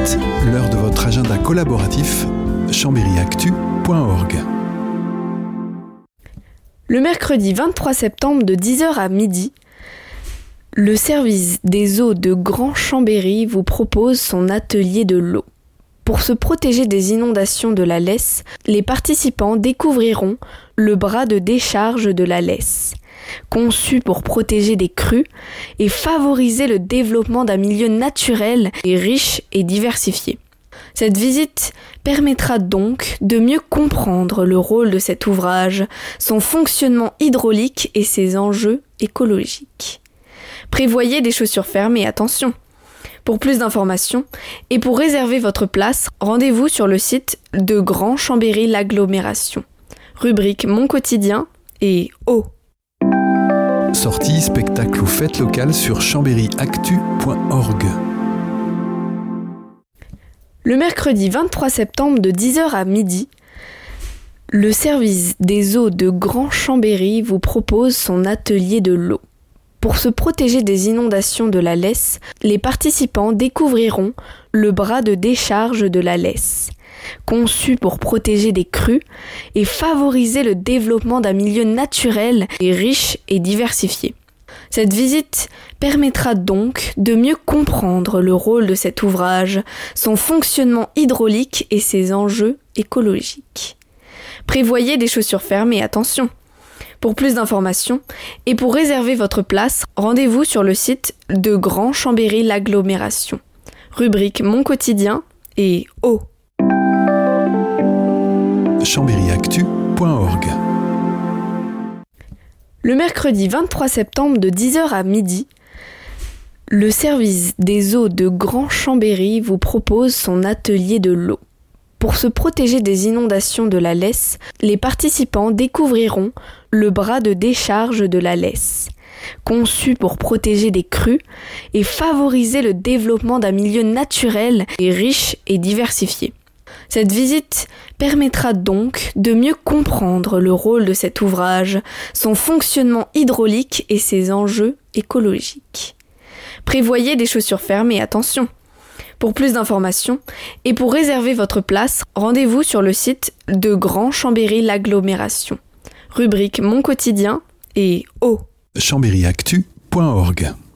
suite, l'heure de votre agenda collaboratif chambéryactu.org. Le mercredi 23 septembre de 10h à midi, le service des eaux de Grand Chambéry vous propose son atelier de l'eau. Pour se protéger des inondations de la Lesse, les participants découvriront le bras de décharge de la Lesse, conçu pour protéger des crues et favoriser le développement d'un milieu naturel et riche et diversifié. Cette visite permettra donc de mieux comprendre le rôle de cet ouvrage, son fonctionnement hydraulique et ses enjeux écologiques. Prévoyez des chaussures fermées, attention! Pour plus d'informations et pour réserver votre place, rendez-vous sur le site de Grand Chambéry l'agglomération. Rubrique Mon quotidien et eau. Sorties, spectacles ou fêtes locales sur chambéryactu.org. Le mercredi 23 septembre de 10h à midi, le service des eaux de Grand Chambéry vous propose son atelier de l'eau. Pour se protéger des inondations de la Lesse, les participants découvriront le bras de décharge de la Lesse, conçu pour protéger des crues et favoriser le développement d'un milieu naturel et riche et diversifié. Cette visite permettra donc de mieux comprendre le rôle de cet ouvrage, son fonctionnement hydraulique et ses enjeux écologiques. Prévoyez des chaussures fermées, attention! Pour plus d'informations et pour réserver votre place, rendez-vous sur le site de Grand Chambéry l'agglomération. Rubrique Mon quotidien et eau. chambéryactu.org. Le mercredi 23 septembre de 10h à midi, le service des eaux de Grand Chambéry vous propose son atelier de l'eau. Pour se protéger des inondations de la Lesse, les participants découvriront le bras de décharge de la Lesse, conçu pour protéger des crues et favoriser le développement d'un milieu naturel et riche et diversifié. Cette visite permettra donc de mieux comprendre le rôle de cet ouvrage, son fonctionnement hydraulique et ses enjeux écologiques. Prévoyez des chaussures fermées, attention! Pour plus d'informations et pour réserver votre place, rendez-vous sur le site de Grand Chambéry l'agglomération. Rubrique Mon quotidien et eau. chambéryactu.org.